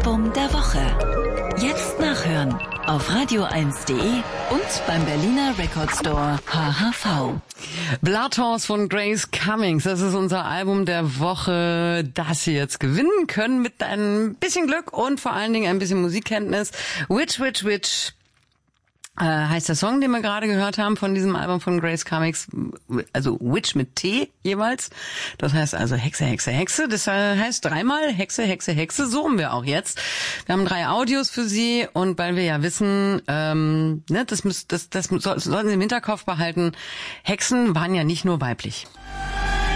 Album der Woche. Jetzt nachhören auf radio1.de und beim Berliner Record Store HHV. Bloodhorse von Grace Cummings, das ist unser Album der Woche, das Sie jetzt gewinnen können mit ein bisschen Glück und vor allen Dingen ein bisschen Musikkenntnis. Witch heißt der Song, den wir gerade gehört haben von diesem Album von Grace Cummings, also Witch mit T jeweils. Das heißt also Hexe, Hexe, Hexe. Das heißt dreimal Hexe, Hexe, Hexe. So haben wir auch jetzt. Wir haben 3 Audios für Sie und weil wir ja wissen, das sollten Sie im Hinterkopf behalten, Hexen waren ja nicht nur weiblich.